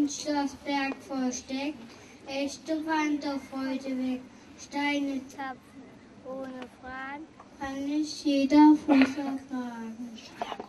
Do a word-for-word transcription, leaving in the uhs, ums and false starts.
Ein Schlossberg versteckt, echte Wanderfreude weg. Steine zapfen ohne Fragen, kann nicht jeder Fuß ertragen.